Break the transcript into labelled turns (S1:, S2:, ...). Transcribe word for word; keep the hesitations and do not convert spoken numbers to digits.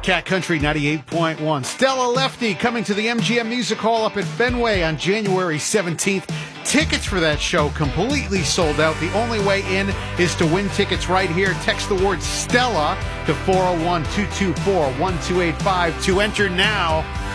S1: Cat Country ninety-eight point one. Stella Lefty coming to the M G M Music Hall up at Fenway on January seventeenth. Tickets for that show completely sold out. The only way in is to win tickets right here. Text the word Stella to four oh one, two two four, one two eight five to enter now.